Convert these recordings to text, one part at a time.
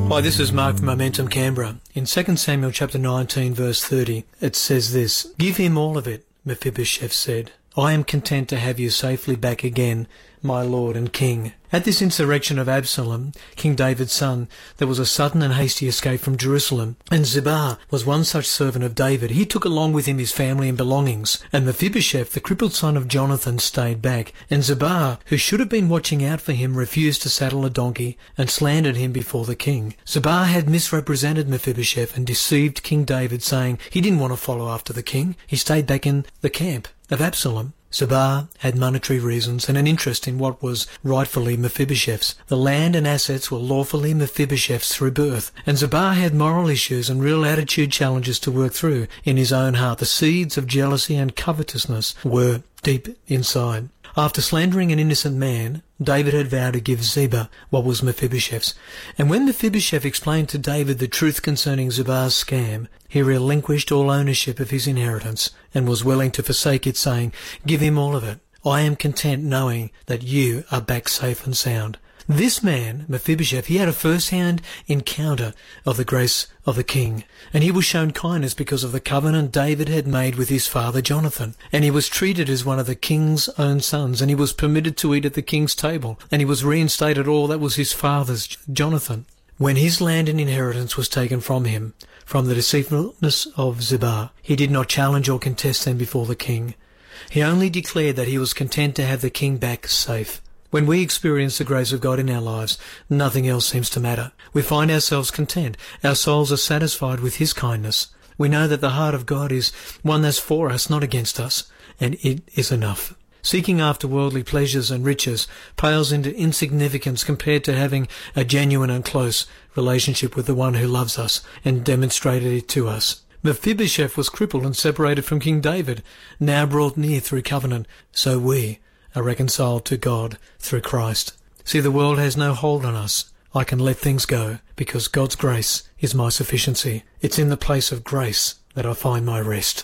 Hi, this is Mark from Momentum Canberra. In 2 Samuel chapter 19 verse 30, it says this, "Give him all of it," Mephibosheth said. "I am content to have you safely back again, my lord and king." At this insurrection of Absalom, King David's son, there was a sudden and hasty escape from Jerusalem, and Ziba was one such servant of David. He took along with him his family and belongings, and Mephibosheth, the crippled son of Jonathan, stayed back, and Ziba, who should have been watching out for him, refused to saddle a donkey and slandered him before the king. Ziba had misrepresented Mephibosheth and deceived King David, saying he didn't want to follow after the king. He stayed back in the camp of Absalom. Ziba had monetary reasons and an interest in what was rightfully Mephibosheth's. The land and assets were lawfully Mephibosheth's through birth, and Ziba had moral issues and real attitude challenges to work through in his own heart. The seeds of jealousy and covetousness were deep inside. After slandering an innocent man, David had vowed to give Ziba what was Mephibosheth's. And when Mephibosheth explained to David the truth concerning Ziba's scam, he relinquished all ownership of his inheritance and was willing to forsake it, saying, "Give him all of it. I am content knowing that you are back safe and sound." This man, Mephibosheth, he had a first-hand encounter of the grace of the king, and he was shown kindness because of the covenant David had made with his father Jonathan, and he was treated as one of the king's own sons, and he was permitted to eat at the king's table, and he was reinstated all that was his father's, Jonathan. When his land and inheritance was taken from him, from the deceitfulness of Ziba, he did not challenge or contest them before the king. He only declared that he was content to have the king back safe. When we experience the grace of God in our lives, nothing else seems to matter. We find ourselves content. Our souls are satisfied with his kindness. We know that the heart of God is one that's for us, not against us, and it is enough. Seeking after worldly pleasures and riches pales into insignificance compared to having a genuine and close relationship with the one who loves us and demonstrated it to us. Mephibosheth was crippled and separated from King David, now brought near through covenant, so we are reconciled to God through Christ. See, the world has no hold on us. I can let things go because God's grace is my sufficiency. It's in the place of grace that I find my rest.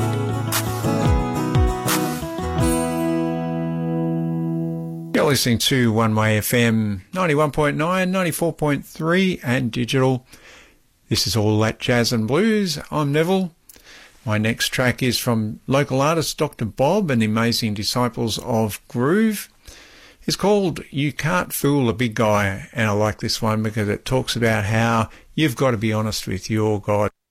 Amen. You're listening to One Way FM 91.9, 94.3 and digital. This is All That Jazz and Blues. I'm Neville. My next track is from local artist Dr. Bob and the Amazing Disciples of Groove. It's called You Can't Fool a Big Guy, and I like this one because it talks about how you've got to be honest with your God.